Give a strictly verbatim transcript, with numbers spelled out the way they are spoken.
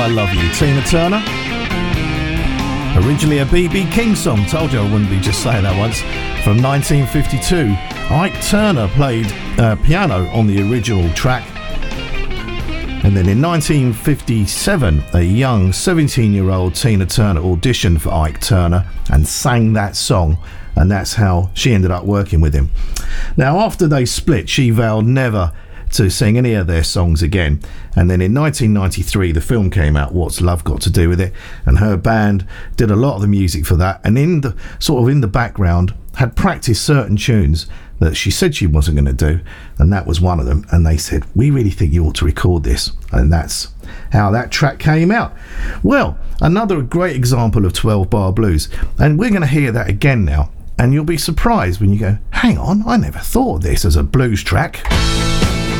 I Love You, Tina Turner. Originally a B B King song, told you I wouldn't be just saying that once, from nineteen fifty-two. Ike Turner played uh, piano on the original track. And then in nineteen fifty-seven, a young seventeen-year-old Tina Turner auditioned for Ike Turner and sang that song, and that's how she ended up working with him. Now, after they split, she vowed never to sing any of their songs again, and then in nineteen ninety-three the film came out, What's Love Got to Do With It, and her band did a lot of the music for that, and in the sort of in the background had practiced certain tunes that she said she wasn't going to do, and that was one of them. And they said, we really think you ought to record this, and that's how that track came out. Well, another great example of twelve bar blues, and we're going to hear that again now, and you'll be surprised when you go, hang on, I never thought of this as a blues track.